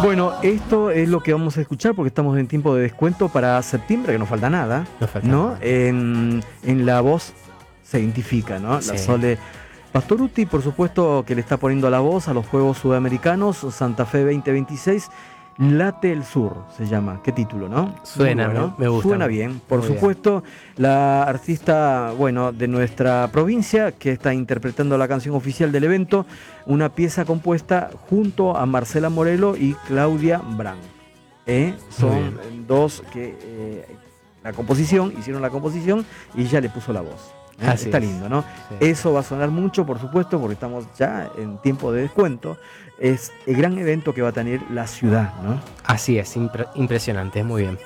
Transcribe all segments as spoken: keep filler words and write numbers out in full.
Bueno, esto es lo que vamos a escuchar porque estamos en tiempo de descuento para septiembre, que no falta nada, No falta ¿no? nada. En, en la voz se identifica, ¿no? Sí. La Sole Pastorutti, por supuesto, que le está poniendo la voz a los Juegos Sudamericanos, Santa Fe veinte veintiséis. Late el Sur se llama, qué título, ¿no? Suena, Muy bueno. me, me gusta. Suena bien, por Muy supuesto. La artista, bueno, de nuestra provincia, que está interpretando la canción oficial del evento, una pieza compuesta junto a Marcela Morelo y Claudia Brand. ¿Eh? Son dos que eh, la composición, hicieron la composición y ella le puso la voz. ¿Eh? Así Está es. lindo, ¿no? Sí. Eso va a sonar mucho, por supuesto, porque estamos ya en tiempo de descuento. Es el gran evento que va a tener la ciudad, ¿no? Así es, impre- impresionante, muy bien.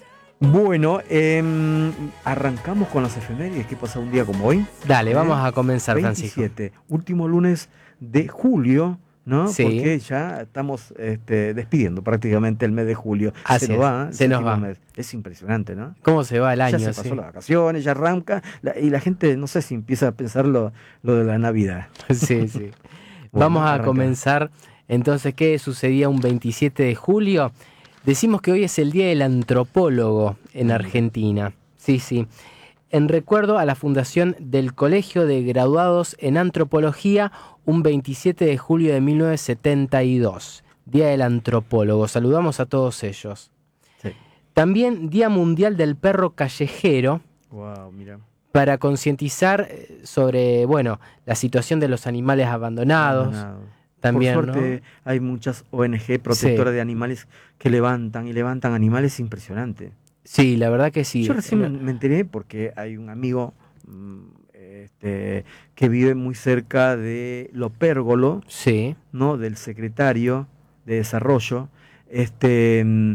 Bueno, eh, arrancamos con las efemérides. ¿Qué pasa un día como hoy? Dale, ¿Eh? vamos a comenzar, Francisco. veintisiete, último lunes de julio, ¿no? Sí. Porque ya estamos este, despidiendo prácticamente el mes de julio. Así se nos es, va, ¿eh? se nos Séptimo va. mes. Es impresionante, ¿no? ¿Cómo se va el año? Ya se pasó sí. las vacaciones, ya arranca, la- y la gente, no sé si empieza a pensar lo, lo de la Navidad. Sí, sí. Bueno, Vamos a arranca. comenzar. Entonces, ¿qué sucedía un veintisiete de julio? Decimos que hoy es el Día del Antropólogo en Argentina. Sí, sí. En recuerdo a la fundación del Colegio de Graduados en Antropología, un veintisiete de julio de mil novecientos setenta y dos. Día del Antropólogo. Saludamos a todos ellos. Sí. También Día Mundial del Perro Callejero, Wow, mira. para concientizar eh, sobre, bueno, la situación de los animales abandonados. Abandonado. También, Por suerte ¿no? hay muchas O N G protectoras Sí. de animales que levantan y levantan animales impresionantes. Sí, la verdad que sí. Yo recién me, En- me enteré porque hay un amigo mm, este, que vive muy cerca de Lopérgolo, Sí, ¿no? Del secretario de Desarrollo, este, mm,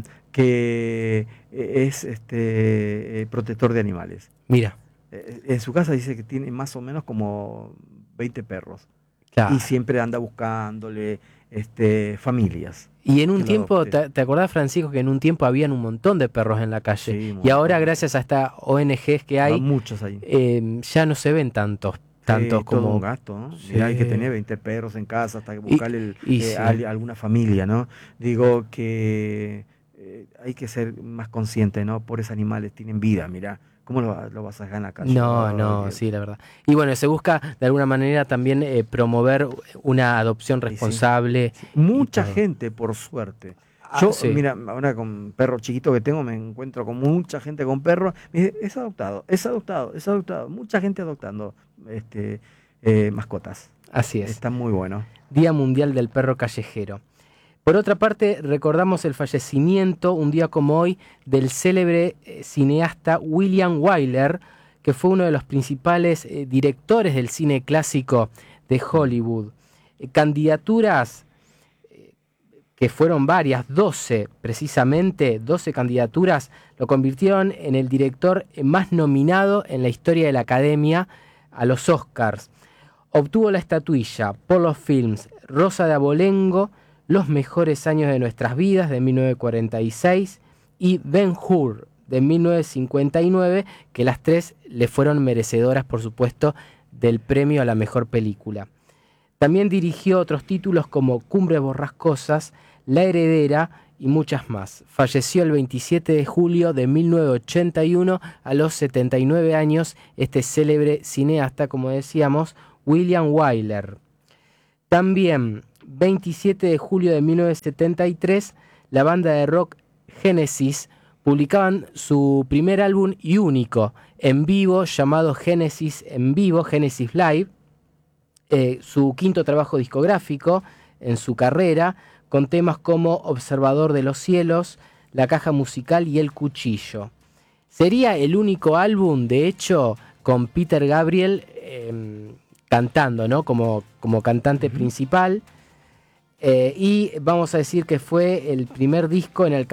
que es este, eh, protector de animales. mira, Eh, En su casa dice que tiene más o menos como veinte perros. claro. Y siempre anda buscándole este, familias. Y en un que lo tiempo, adopten. ¿te, te acordás, Francisco, que en un tiempo habían un montón de perros en la calle? Sí, un Y ahora, montón. gracias a estas O N Ges que Van hay, muchos ahí. eh, ya no se ven tantos, tantos Sí, todo como... un gasto, ¿no? Sí. Mirá, hay que tener veinte perros en casa hasta que buscarle el- y eh, sí. a al- alguna familia, ¿no? Digo que eh, hay que ser más consciente, ¿no? Pobres animales tienen vida, mirá. ¿Cómo lo, lo vas a dejar en la calle? No, Ay, no, Dios. sí, la verdad. Y bueno, se busca de alguna manera también eh, promover una adopción sí. responsable. Mucha y todo. gente, por suerte. Ah, Yo, sí. mira, ahora con perro chiquito que tengo, me encuentro con mucha gente con perro. Me dice, es adoptado, es adoptado, es adoptado. Mucha gente adoptando este, eh, mascotas. Así es. Está muy bueno. Día Mundial del Perro Callejero. Por otra parte, recordamos el fallecimiento, un día como hoy, del célebre eh, cineasta William Wyler, que fue uno de los principales eh, directores del cine clásico de Hollywood. Eh, candidaturas eh, que fueron varias, doce precisamente, doce candidaturas, lo convirtieron en el director más nominado en la historia de la Academia a los Oscars. Obtuvo la estatuilla por los films Rosa de Abolengo, Los mejores años de nuestras vidas, de mil novecientos cuarenta y seis, y Ben-Hur, de mil novecientos cincuenta y nueve, que las tres le fueron merecedoras, por supuesto, del premio a la mejor película. También dirigió otros títulos como Cumbres Borrascosas, La Heredera y muchas más. Falleció el veintisiete de julio de mil novecientos ochenta y uno a los setenta y nueve años este célebre cineasta, como decíamos, William Wyler. También, veintisiete de julio de mil novecientos setenta y tres, la banda de rock Genesis publicaban su primer álbum y único en vivo llamado Genesis en vivo, Genesis Live, eh, su quinto trabajo discográfico en su carrera, con temas como Observador de los Cielos, La Caja Musical y El Cuchillo. Sería el único álbum, de hecho, con Peter Gabriel eh, cantando, ¿no? Como, como cantante uh-huh. principal. Eh, y vamos a decir que fue el primer disco en el